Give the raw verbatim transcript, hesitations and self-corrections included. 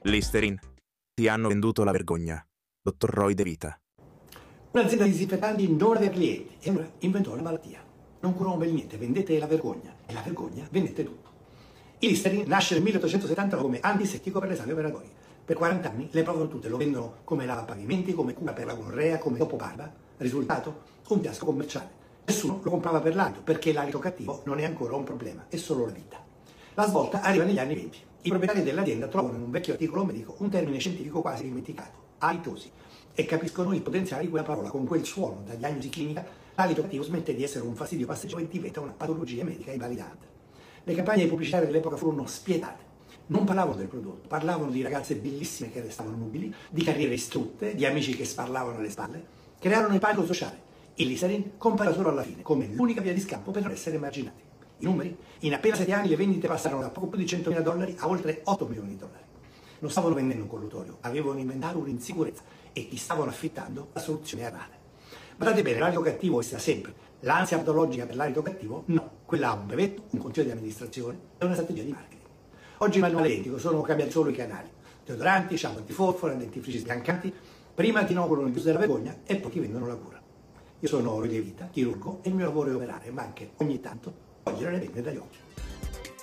Listerine. Ti hanno venduto la vergogna. Dottor Roy De Vita. Un'azienda di disinfettanti non aveva clienti e ora inventò la malattia. Non curò per niente, vendete la vergogna e la vergogna vendette tutto. Il Listerine nasce nel milleottocentosettanta come antisettico per le sale operatorie. Per quaranta anni le provano tutte, lo vendono come lavapavimenti, come cura per la gonorrea, come dopo barba. Risultato? Un fiasco commerciale. Nessuno lo comprava per l'alito, perché l'alito cattivo non è ancora un problema, è solo la vita. La svolta arriva negli anni venti. I proprietari dell'azienda trovano in un vecchio articolo medico un termine scientifico quasi dimenticato, alitosi, e capiscono il potenziale di quella parola. Con quel suono da diagnosi clinica, l'alito cattivo smette di essere un fastidio passeggero e diventa una patologia medica invalidante. Le campagne pubblicitarie dell'epoca furono spietate. Non parlavano del prodotto, parlavano di ragazze bellissime che restavano nubili, di carriere istrutte, di amici che sparlavano alle spalle, crearono il panico sociale. Il Listerine compare solo alla fine, come l'unica via di scampo per non essere emarginati. I numeri? In appena sette anni le vendite passarono da poco più di centomila dollari a oltre otto milioni di dollari. Non stavano vendendo un collutorio, avevano inventato un'insicurezza e ti stavano affittando la soluzione errata. Guardate bene, l'alito cattivo esiste sempre. L'ansia patologica per l'alito cattivo? No. Quella ha un brevetto, un consiglio di amministrazione e una strategia di marketing. Oggi il manuale identico, sono cambiati solo i canali. Deodoranti, shampoo antifosforo, dentifrici sbiancanti. Prima ti inoculano il virus della vergogna e poi ti vendono la cura. Io sono Roy De Vita, chirurgo, e il mio lavoro è operare, ma anche ogni tanto togliere le penne dagli occhi.